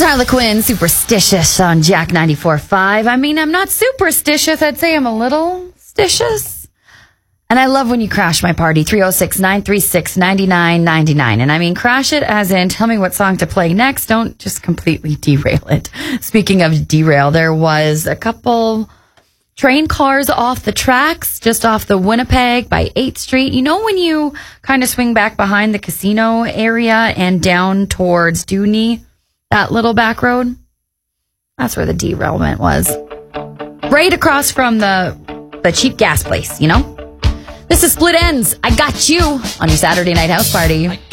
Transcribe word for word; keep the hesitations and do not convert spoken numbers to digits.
Harlequin, Superstitious on Jack ninety-four point five. I mean, I'm not superstitious. I'd say I'm a little stitious. And I love when you crash my party, three oh six, nine three six, nine nine nine nine. And I mean, crash it as in tell me what song to play next. Don't just completely derail it. Speaking of derail, there was a couple train cars off the tracks, just off the Winnipeg by eighth Street. You know when you kind of swing back behind the casino area and down towards Dooney? That little back road, that's where the derailment was. Right across from the the cheap gas place, you know? This is Split Ends. I got you on your Saturday night house party.